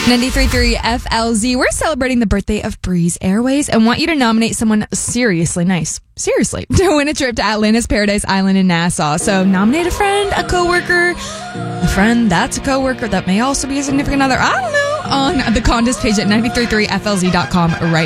93.3 FLZ. We're celebrating the birthday of Breeze Airways and want you to nominate someone seriously nice. Seriously. To win a trip to Atlantis Paradise Island in Nassau. So nominate a friend, a coworker, a friend that's a coworker that may also be a significant other. I don't know. On the contest page at 93.3FLZ.com right